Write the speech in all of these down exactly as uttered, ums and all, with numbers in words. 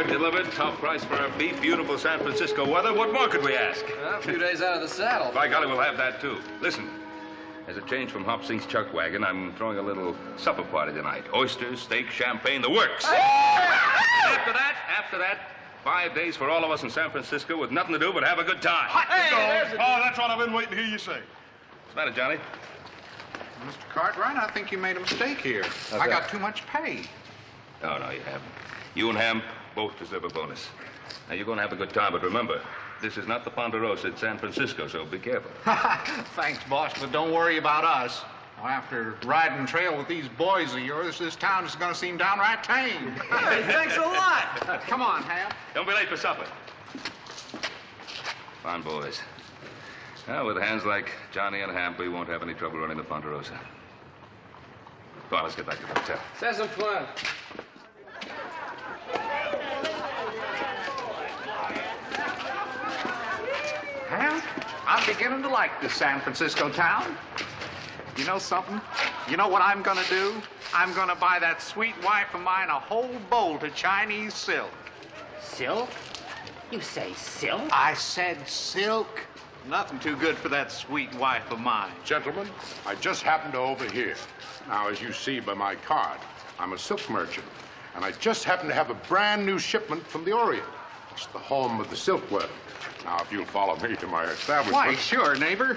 here, delivered, top price for our beef, beautiful San Francisco weather. What more could we ask? Well, a few days out of the saddle. By golly, we'll have that, too. Listen, as a change from Hop Sink's chuck wagon, I'm throwing a little supper party tonight. Oysters, steak, champagne, the works. After that, after that, five days for all of us in San Francisco with nothing to do but have a good time. Hey, oh, that's what I've been waiting to hear you say. What's the matter, Johnny? Mister Cartwright, I think you made a mistake here. How's I that? got too much pay. No, no, you haven't. You and Ham both deserve a bonus. Now, you're going to have a good time, but remember, this is not the Ponderosa, it's San Francisco, so be careful. Thanks, boss, but don't worry about us. Well, after riding trail with these boys of yours, this town is going to seem downright tame. Hey, thanks a lot. Come on, Ham. Don't be late for supper. Fine boys. Now, with hands like Johnny and Hamp, we won't have any trouble running the Ponderosa. Come on, let's get back to the hotel. C'est some fun. Ham, I'm beginning to like this San Francisco town. You know something? You know what I'm going to do? I'm going to buy that sweet wife of mine a whole bolt of Chinese silk. Silk? You say silk? I said silk. Nothing too good for that sweet wife of mine. Gentlemen, I just happened to overhear. Now, as you see by my card, I'm a silk merchant, and I just happen to have a brand new shipment from the Orient. It's the home of the silkworm. Now, if you'll follow me to my establishment... Why, sure, neighbor.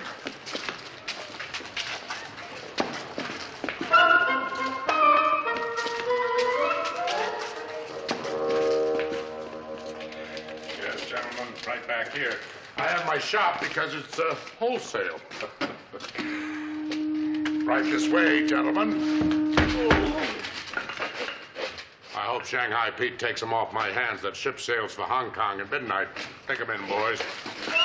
Yes, gentlemen, right back here. I have my shop because it's uh, wholesale. Right this way, gentlemen. I hope Shanghai Pete takes them off my hands. That ship sails for Hong Kong at midnight. Take them in, boys.